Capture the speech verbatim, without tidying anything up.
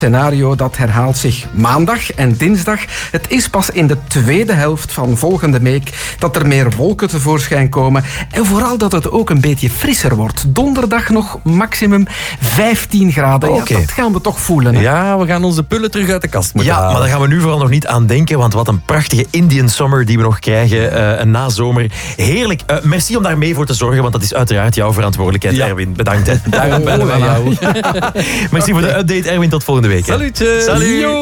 scenario dat herhaalt zich maandag en dinsdag. Het is pas in de tweede helft van volgende week dat er meer wolken tevoorschijn komen. En vooral dat het ook een beetje frisser wordt. Donderdag nog maximum vijftien graden. Okay. Ja, dat gaan we toch voelen. Hè? Ja, we gaan onze pullen terug uit de kast moeten Ja, halen. maar daar gaan we nu vooral nog niet aan denken, want wat een prachtige Indian Summer die we nog krijgen, uh, een nazomer. Heerlijk. Uh, merci om daar mee voor te zorgen, want dat is uiteraard jouw verantwoordelijkheid, ja. Erwin. Bedankt. Hè. Daarom bellen we jou. Merci voor de update, Erwin. Tot volgende week. Hè. Salutje. Salut.